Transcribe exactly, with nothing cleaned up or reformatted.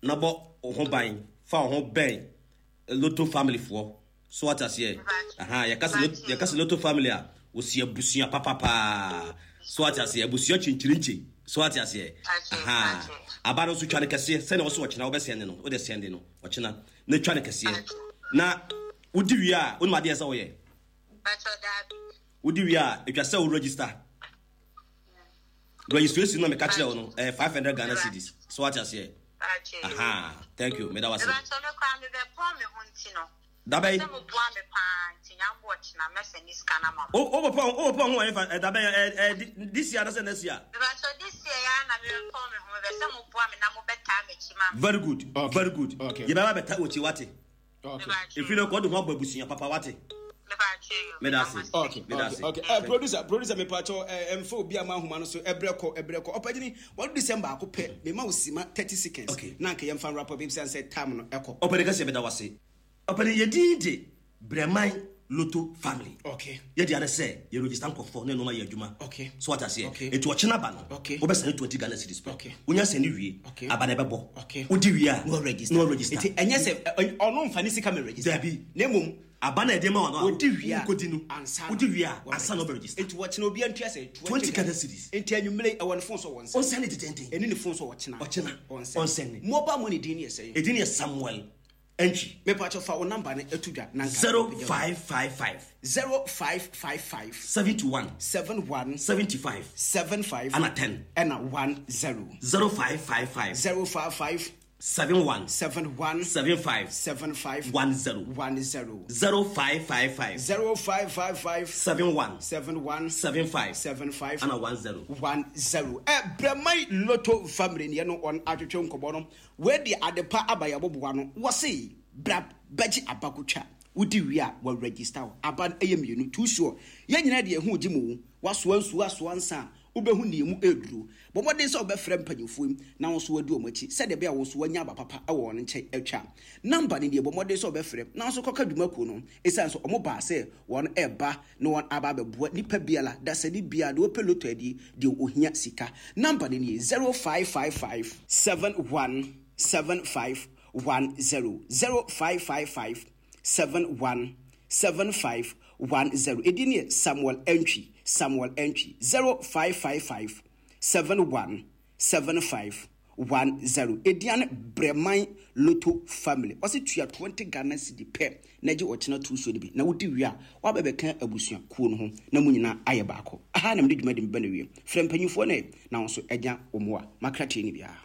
nabo ho ban fa ho ben Lotto family for so what as here aha ya kase ya kase Lotto family a osi abusua papa pa so what as here abusua chinchirinchi so what as here aha abaro so twane kase se na wo so wo chena wo be sende no wo de sende no wo chena na twane kase na wodi wi a wonu ade esa wo ye wodi wi a etwa se wo register registration no me ka kire wo no eh five hundred Ghana cedis so what as here aha thank you me da wase Dabe Oh oh oh oh oh oh dabe this year that's next year this year na me inform me ho be say mo boa me na mo beta me chima very good okay. very good okay you better beta ochi wate okay if you know ko do ho babusunya papa wate me da say okay me da say okay uh, producer producer me pacho emfo bi ama homa no so ebreko ebreko opagini one December akopɛ me ma osima thirty seconds okay na nka yemfa rapper baby say time no eko opere ka se me da wase opere ye dide Breman Lotto family okay ye di ade say ye register nko for na no ma ye adwuma okay so what I say okay etu o chena ba no okay obesa twenty Ghana cedis okay unya se ni wie okay abana bebo okay odi wie a no register no register eti enye se ono mfa ni sika me register dabi nemum abana e de ma no odi wie a kodi no odi wie a ansa no register eti wo chena obi antua se twenty Ghana cedis enti anwumle e won phone so won on send it ten eni ni phone so wo chena o chena on send mobile money din ye say edin ye Samuel entry me pacho fa o number na etudwa na zero five five five zero five five five seven one seven one seventy five seven five and ten and one zero zero five five five zero five five seven one seven one seven five seven five one zero one zero zero five five five zero five five five seven one seven one seven five seven five and one zero one zero. Eh, Breman Lotto family ni no on atwetwe nkobo no we di adepa abayabobwa no wo sei brab baji abakutwa wudi wi a wa register aban eyemienu too sure ye nyina de ehu gimu waso ansu aso ansa ubehu ne mu eduru bomode se obefre mpanyimfo na wo so wadi omachi se de be a wo so wanya abapapa e wo nche atwa number ne de bomode se obefre na so koka dumaku no esan so omo ba se won eba na won aba bebua nipa biala da se ni bia de opeloto adi de ohia sika number ne zero five five five seven one seven five one zero zero five five five seven one seven five one zero. Edini Samuel entry Samuel entry zero five five five seven one seven five one zero. Edian Breman Lotto family. Wasi tuya twenty Ghana cedi pe. Naji ochina two so debi. Na wudi wia wabebeka abusua kuo no ho na munyina aye baako. Aha na mde dwuma de mbana wie. Frempanyufo na na so enya omoa. Makrate ni bia.